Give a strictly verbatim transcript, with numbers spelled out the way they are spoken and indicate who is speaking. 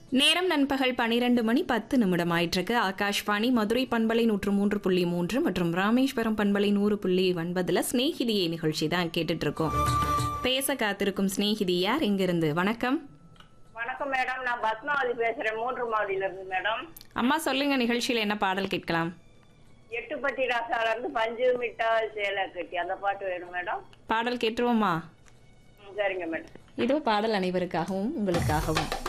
Speaker 1: நேரம் நண்பகல் பனிரெண்டு மணி பத்து நிமிடம் ஆயிட்டிருக்கு. ஆகாஷ்வாணி மதுரை பண்பலை நூற்று மூன்று புள்ளி மூன்று மற்றும் ராமேஸ்வரம் பண்பலை நூறு புள்ளி ஒன்பதுல ஸ்நேகிதியே நிகழ்ச்சி தான் கேட்டுட்டு இருக்கோம். பேச காத்திருக்கும் ஸ்நேகிதி யார், எங்கிருந்து? வணக்கம்.
Speaker 2: வணக்கம் மேடம், நான் பத்மாவதி பேசுறேன், மூன்று மாடியில இருந்து மேடம்.
Speaker 1: அம்மா சொல்லுங்க, நிகழ்ச்சியில என்ன பாடல் கேட்கலாம்?
Speaker 2: எட்டுப்பட்டி ராசால இருந்து பஞ்சு மிட்டாய் சேலை கட்டி அந்த பாட்டு வேணும் மேடம்.
Speaker 1: பாடல் கேட்டுருவோமா?
Speaker 2: ம், சரிங்க மேடம்.
Speaker 1: இதோ பாடல் அனைவருக்காகவும் உங்களுக்காகவும்.